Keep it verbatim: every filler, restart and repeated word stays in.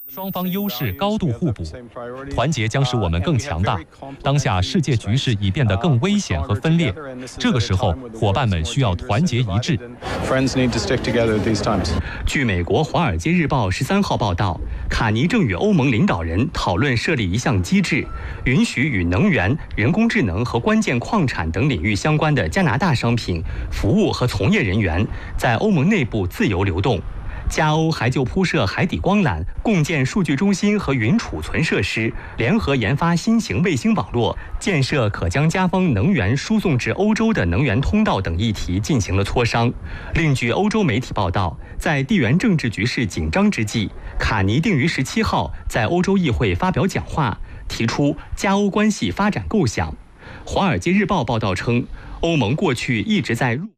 双方优势高度互补，团结将使我们更强大。当下世界局势已变得更危险和分裂，这个时候伙伴们需要团结一致。 据美国《华尔街日报》十三号报道，卡尼正与欧盟领导人讨论设立一项机制，允许与能源、人工智能和关键矿产等领域相关的加拿大商品、服务和从业人员在欧盟内部自由流动。加欧还就铺设海底光缆、共建数据中心和云储存设施，联合研发新型卫星网络、建设可将加方能源输送至欧洲的能源通道等议题进行了磋商。另据欧洲媒体报道，在地缘政治局势紧张之际，卡尼定于十七号在欧洲议会发表讲话，提出加欧关系发展构想。《华尔街日报》报道称，欧盟过去一直在入